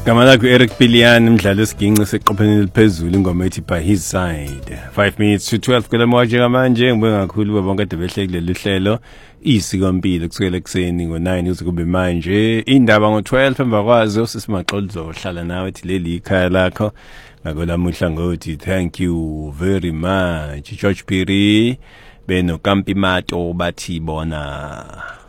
Gama lakho Eric Pilian umdlalo wesiginci seqopheleni eliphezulu ingoma ethi By His Side. 5 minutes to 12 kwelamoje manje ngibe kakhulu bonke kade behle kuleli hlelo isikompilo kusukela ekseni ngo9 uze kube manje indaba ngo12 emva kwazo sisimaxolo zohlala nawe ethi leli ikhaya lakho ngakolamuhla ngothi thank you very much George Piri beno Kampi Mato bathi bona